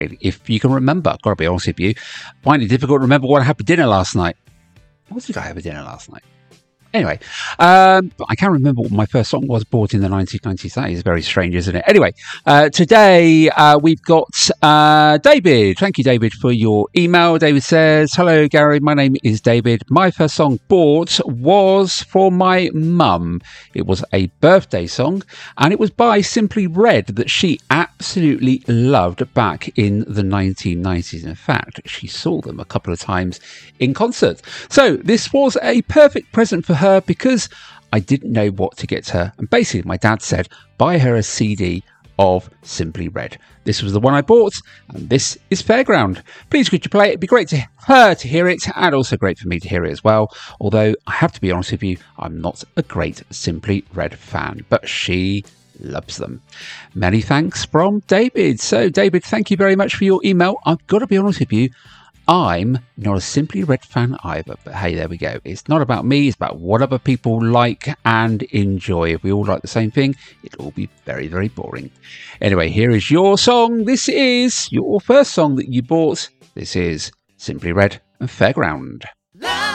if you can remember. Got to be honest with you. Find it difficult to remember what I had for dinner last night. What did I have for dinner last night? Anyway, but I can't remember what my first song was, bought in the 1990s. That is very strange, isn't it? Anyway, today we've got David. Thank you, David, for your email. David says, hello, Gary. My name is David. My first song bought was for my mum. It was a birthday song, and it was by Simply Red that she absolutely loved back in the 1990s. In fact, she saw them a couple of times in concert. So this was a perfect present for her because I didn't know what to get her. And basically, my dad said, buy her a CD of Simply Red. This was the one I bought, and this is Fairground. Please could you play it? It'd be great to her to hear it, and also great for me to hear it as well. Although, I have to be honest with you, I'm not a great Simply Red fan, but she loves them. Many thanks from David. So, David, thank you very much for your email. I've got to be honest with you, I'm not a Simply Red fan either, but hey, there we go. It's not about me, it's about what other people like and enjoy. If we all like the same thing, it'll all be very, very boring. Anyway, here is your song. This is your first song that you bought. This is Simply Red and Fairground.